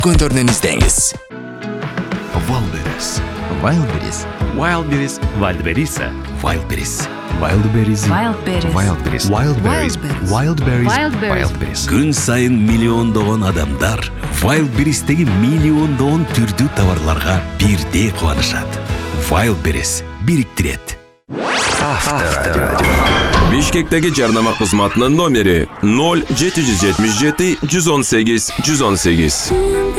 көндөрүнөн издеңиз. Wildberries. Wildberries. Wildberries. Wildberries. Wildberries. Wildberries. Wildberries. Wildberries. Wildberries. Wildberries. Күн сайын миллиондогон адамдар Wildberries'теги миллиондогон түрдүү товарларга бирдей кубанышат. Wildberries бириктирет. Авторадио. Бишкектеги жарнама кызматынын номери 0777 118 118.